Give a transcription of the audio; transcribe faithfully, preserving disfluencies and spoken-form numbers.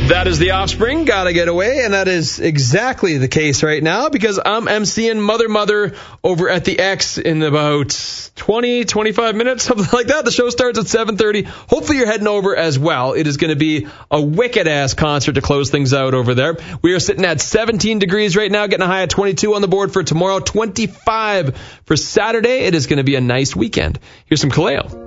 That is The Offspring, Gotta Get Away, and that is exactly the case right now because I'm emceeing Mother Mother over at the X in about twenty, twenty-five minutes, something like that. The show starts at seven thirty. Hopefully you're heading over as well. It is going to be a wicked-ass concert to close things out over there. We are sitting at seventeen degrees right now, getting a high at twenty-two on the board for tomorrow, twenty-five for Saturday. It is going to be a nice weekend. Here's some Kaleo.